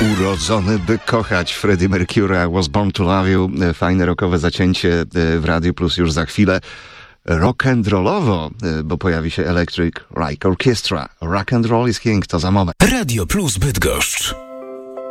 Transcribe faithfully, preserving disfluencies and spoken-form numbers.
Urodzony, by kochać. Freddie Mercury, Was Born to Love You. Fajne rockowe zacięcie w Radiu Plus już za chwilę. Rock and rollowo, bo pojawi się Electric Light Orchestra. Rock and roll is king, to za moment. Radio Plus Bydgoszcz.